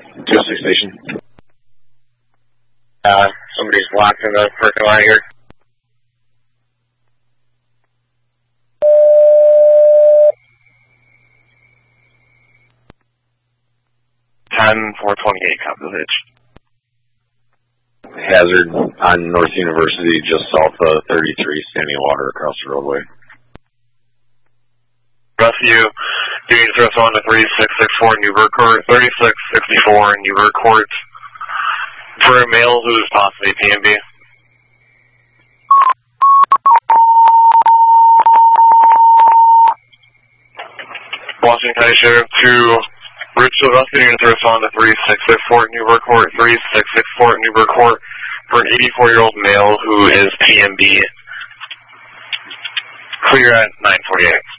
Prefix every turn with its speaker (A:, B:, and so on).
A: 206 station.
B: Somebody's blocked in the parking lot here.
C: 10-428, copy the hitch.
A: Hazard on North University, just south of 33, standing water across the roadway.
C: Rescue, you need to on to 3664 Newburgh Court, 3664 Newburgh Court, for a male who is possibly PMB. Washington County Sheriff to Richfield Rescue, units to respond to 3664 Newburgh Court, 3664 Newburgh Court, for an 84-year-old male who is PMB. Clear at 948.